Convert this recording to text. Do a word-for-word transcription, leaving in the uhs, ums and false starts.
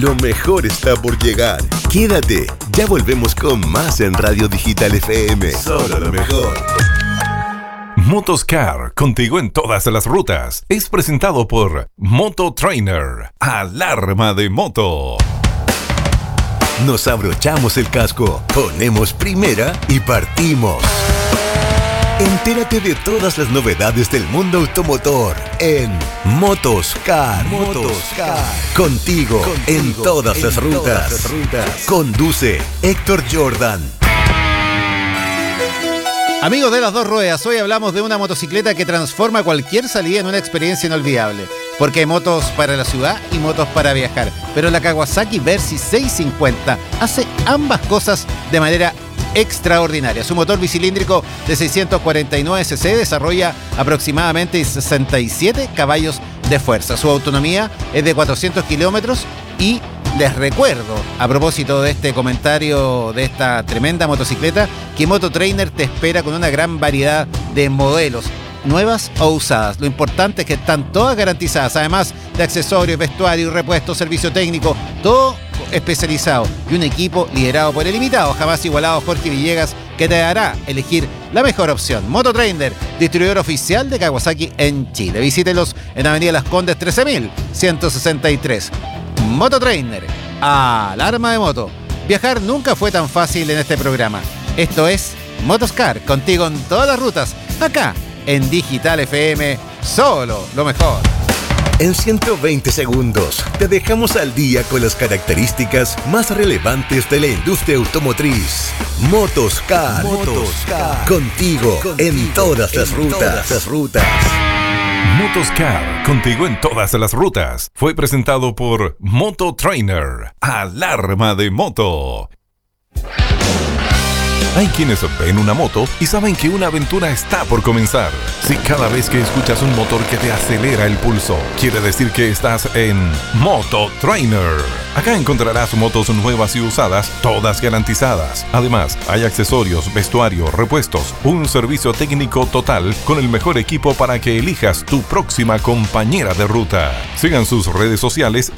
Lo mejor está por llegar. Quédate, ya volvemos con más en Radio Digital F M. Solo lo mejor. Motoscar, contigo en todas las rutas. Es presentado por Moto Trainer. Alarma de moto. Nos abrochamos el casco, ponemos primera y partimos. Entérate de todas las novedades del mundo automotor en Motoscar. Motoscar. Contigo, Contigo en todas, en las, rutas. todas las rutas. Conduce Héctor Jordan. Amigos de las dos ruedas, hoy hablamos de una motocicleta que transforma cualquier salida en una experiencia inolvidable. Porque hay motos para la ciudad y motos para viajar. Pero la Kawasaki Versys seiscientos cincuenta hace ambas cosas de manera extraordinaria. Su motor bicilíndrico de seiscientos cuarenta y nueve cc desarrolla aproximadamente sesenta y siete caballos de fuerza. Su autonomía es de cuatrocientos kilómetros y les recuerdo, a propósito de este comentario de esta tremenda motocicleta, que Moto Trainer te espera con una gran variedad de modelos, nuevas o usadas. Lo importante es que están todas garantizadas, además de accesorios, vestuario, repuestos, servicio técnico, todo especializado y un equipo liderado por el limitado, jamás igualado Jorge Villegas, que te hará elegir la mejor opción. Moto Trainer, distribuidor oficial de Kawasaki en Chile. Visítelos en Avenida Las Condes trece mil ciento sesenta y tres. Moto Trainer, alarma de moto. Viajar nunca fue tan fácil en este programa. Esto es Motoscar, contigo en todas las rutas, acá en Digital F M, solo lo mejor. En ciento veinte segundos te dejamos al día con las características más relevantes de la industria automotriz. Motoscar, Motoscar. Contigo, contigo en todas las en rutas. Todas las rutas. Motoscar, contigo en todas las rutas. Fue presentado por Moto Trainer. Alarma de moto. Hay quienes ven una moto y saben que una aventura está por comenzar. Si cada vez que escuchas un motor que te acelera el pulso, quiere decir que estás en Moto Trainer. Acá encontrarás motos nuevas y usadas, todas garantizadas. Además, hay accesorios, vestuario, repuestos, un servicio técnico total con el mejor equipo para que elijas tu próxima compañera de ruta. Sigan sus redes sociales